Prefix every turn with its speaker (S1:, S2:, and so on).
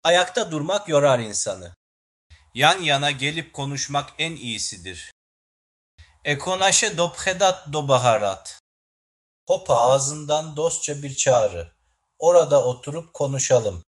S1: Ayakta durmak yorar insanı. Yan yana gelip konuşmak en iyisidir. Ekonaşe dobhedat do baharat. Hopa ağzından dostça bir çağrı. Orada oturup konuşalım.